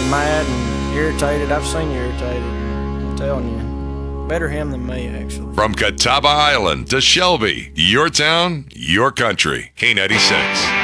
mad and irritated. I've seen you irritated. I'm telling you. Better him than me, actually. From Catawba Island to Shelby, your town, your country. K96.